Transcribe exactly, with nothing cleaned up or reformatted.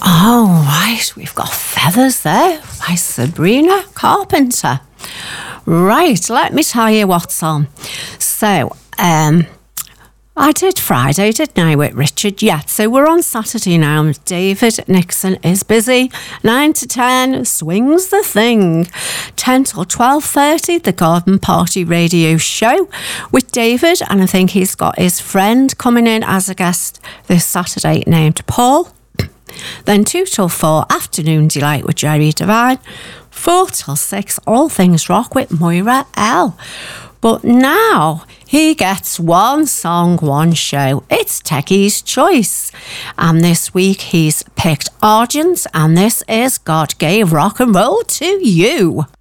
Oh, right, we've got Feathers there by Sabrina Carpenter. Right, let me tell you what's on. So, um, I did Friday, didn't I, with Richard? Yeah, so we're on Saturday now. David Nixon is busy. nine to ten, Swings the Thing. ten till twelve thirty, the Garden Party radio show with David. And I think he's got his friend coming in as a guest this Saturday named Paul. Then two till four, Afternoon Delight with Jerry Devine. four till six, All Things Rock with Moira L. But now he gets one song, one show. It's Techie's Choice. And this week he's picked Argent, and this is God Gave Rock and Roll to You.